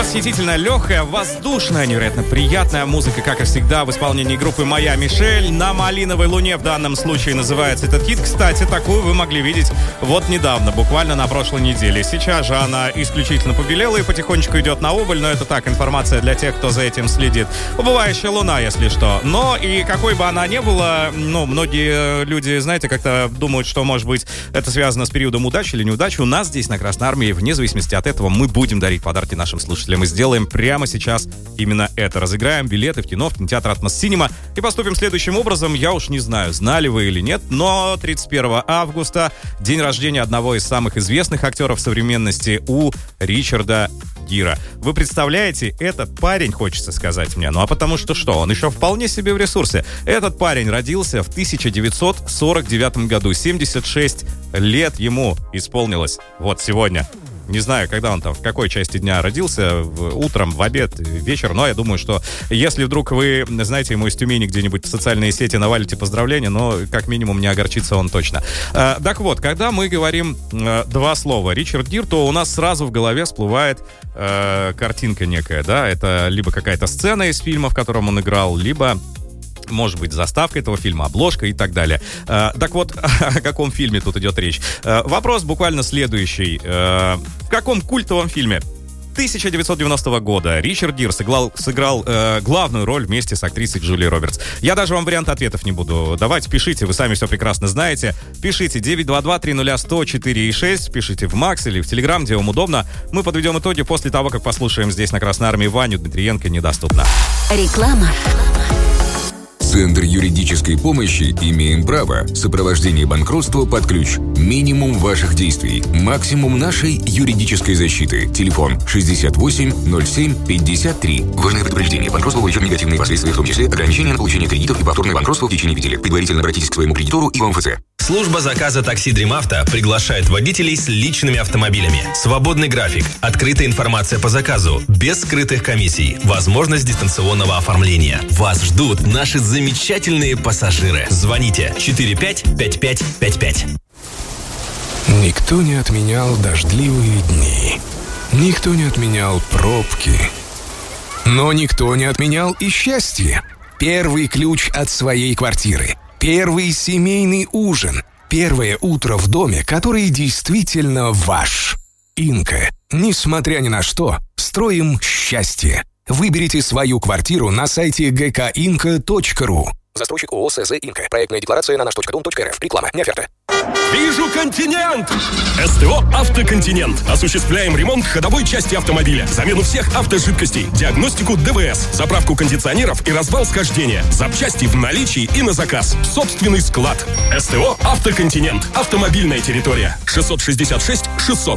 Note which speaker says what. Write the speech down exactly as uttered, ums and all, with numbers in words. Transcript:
Speaker 1: Восхитительная, легкая, воздушная, невероятно приятная музыка, как и всегда, в исполнении группы «Моя Мишель». «На малиновой луне» в данном случае называется этот хит. Кстати, такую вы могли видеть вот недавно, буквально на прошлой неделе. Сейчас же она исключительно побелела и потихонечку идет на убыль, но это так, информация для тех, кто за этим следит. Убывающая луна, если что. Но и какой бы она ни была, ну, многие люди, знаете, как-то думают, что, может быть, это связано с периодом удачи или неудачи. У нас здесь, на Красной Армии, вне зависимости от этого, мы будем дарить подарки нашим слушателям. Мы сделаем прямо сейчас именно это. Разыграем билеты в кино, в кинотеатр «Атмос Синема». И поступим следующим образом. Я уж не знаю, знали вы или нет, но тридцать первого августа, день рождения одного из самых известных актеров современности, у Ричарда Гира. Вы представляете, этот парень, хочется сказать мне, ну а потому что что, он еще вполне себе в ресурсе. Этот парень родился в тысяча девятьсот сорок девятом году, семьдесят шесть лет ему исполнилось вот сегодня. Не знаю, когда он там, в какой части дня родился, в, утром, в обед, вечер, но я думаю, что если вдруг вы, знаете, ему из Тюмени где-нибудь в социальные сети навалите поздравления, но как минимум не огорчится он точно. А, так вот, когда мы говорим а, два слова Ричард Гир, то у нас сразу в голове всплывает а, картинка некая, да, это либо какая-то сцена из фильма, в котором он играл, либо... может быть, заставка этого фильма, обложка и так далее. Э, так вот, о каком фильме тут идет речь? Э, вопрос буквально следующий. Э, в каком культовом фильме тысяча девятьсот девяностого года Ричард Гир сыграл, сыграл э, главную роль вместе с актрисой Джулией Робертс? Я даже вам варианты ответов не буду давать. Пишите, вы сами все прекрасно знаете. Пишите девять два два три ноль сто четыре шесть, пишите в Макс или в Телеграм, где вам удобно. Мы подведем итоги после того, как послушаем здесь на Красной Армии Ваню Дмитриенко «Недоступно».
Speaker 2: Реклама.
Speaker 3: Центр юридической помощи «Имеем право». Сопровождение банкротства под ключ. Минимум ваших действий. Максимум нашей юридической защиты. Телефон шестьдесят восемь ноль семь пятьдесят три. Важное предупреждение. Банкротство влечет негативные последствия, в том числе ограничения на получение кредитов и повторное банкротство в течение пяти лет. Предварительно обратитесь к своему кредитору и в МФЦ.
Speaker 4: Служба заказа такси Dream Auto приглашает водителей с личными автомобилями. Свободный график, открытая информация по заказу, без скрытых комиссий, возможность дистанционного оформления. Вас ждут наши замечательные пассажиры. Звоните четыре пять пять пять пять пять.
Speaker 5: Никто не отменял дождливые дни. Никто не отменял пробки. Но никто не отменял и счастье. Первый ключ от своей квартиры. Первый семейный ужин. Первое утро в доме, который действительно ваш. Инка. Несмотря ни на что, строим счастье. Выберите свою квартиру на сайте джи кей инка точка ру.
Speaker 6: Застройщик ООО СЗ «Инка». Проектная декларация на наш точка дом точка эр эф. Реклама, не оферта.
Speaker 7: Вижу континент! СТО «Автоконтинент». Осуществляем ремонт ходовой части автомобиля, замену всех автожидкостей, диагностику ДВС, заправку кондиционеров и развал схождения. Запчасти в наличии и на заказ. Собственный склад. СТО «Автоконтинент». Автомобильная территория. шестьсот шестьдесят шесть шестьсот.